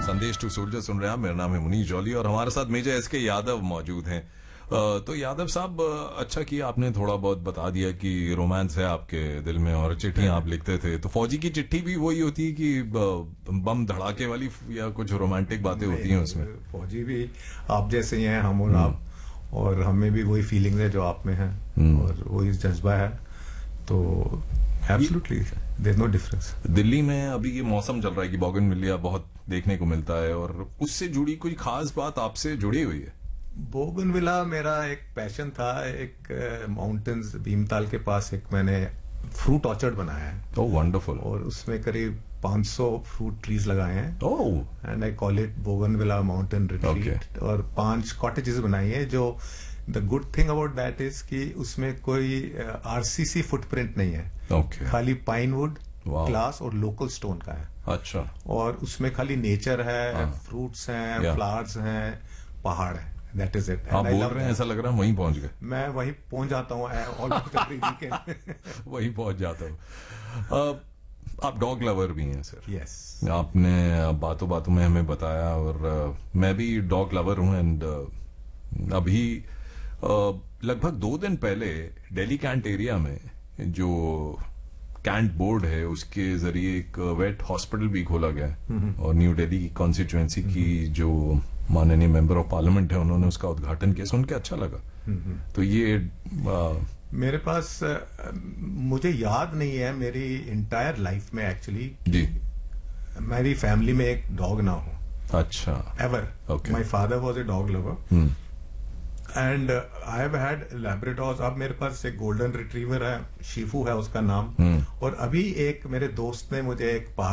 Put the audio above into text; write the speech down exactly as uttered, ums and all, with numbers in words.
संदेश to soldier सुन रहे हैं। मेरा नाम है मुनीश जॉली और हमारे साथ मेजर एस के यादव मौजूद हैं। तो यादव साहब, अच्छा किया आपने थोड़ा बहुत बता दिया कि रोमांस है आपके दिल में और चिट्ठियां आप लिखते थे। तो फौजी की चिट्ठी भी वही होती है कि बम धड़ाके वाली या कुछ रोमांटिक बातें होती हैं उसमें? फौजी भी आप जैसे ही हैं, हम और आप, और हमें भी वही फीलिंग्स है जो आप में है और वही जज्बा है। तो absolutely there is no difference. Delhi में अभी ये मौसम चल रहा है कि बोगनविलिया बहुत देखने को मिलता है, और उससे जुड़ी कोई खास बात आपसे जुड़ी हुई है? बोगनविला मेरा एक पैशन था। एक माउंटेन्स भीमताल के पास एक मैंने फ्रूट ऑर्चर्ड बनाया है। ओह वंडरफुल। और उसमें करीब पाँच सौ फ्रूट ट्रीज लगाए हैं। Oh and I call it bougainvillea mountain retreat. और पांच कॉटेजेस बनाई है। जो the good thing about that is कि उसमें कोई आरसीसी फुटप्रिंट नहीं है। okay. खाली पाइन वुड, ग्लास और लोकल स्टोन का है। अच्छा। और उसमें खाली नेचर है, फ्रूट्स हैं, फ्लावर्स हैं, पहाड़ है। That is it. आप बोल रहे हैं ऐसा लग रहा है वहीं पहुंच गए। मैं वहीं पहुंच जाता हूँ वहीं पहुंच जाता हूँ। आप डॉग लवर भी हैं सर? यस। आपने बातों बातों में हमें बताया, और मैं भी डॉग लवर हूं। एंड अभी लगभग दो दिन पहले दिल्ली कैंट एरिया में जो कैंट बोर्ड है उसके जरिए एक वेट हॉस्पिटल भी खोला गया है, और न्यू दिल्ली कॉन्स्टिट्यूएंसी की जो माननीय मेंबर ऑफ पार्लियामेंट है उन्होंने उसका उद्घाटन किया। सुन के अच्छा लगा। तो ये आ, मेरे पास मुझे याद नहीं है मेरी इंटायर लाइफ में एक्चुअली जी मेरी फैमिली में एक डॉग ना हो। अच्छा। Ever. My father was a dog lover and I have had लैब्राडोर्स। अब मेरे पास एक गोल्डन रिट्रीवर है, शिफू है उसका नाम। और अभी एक मेरे दोस्त ने मुझे एक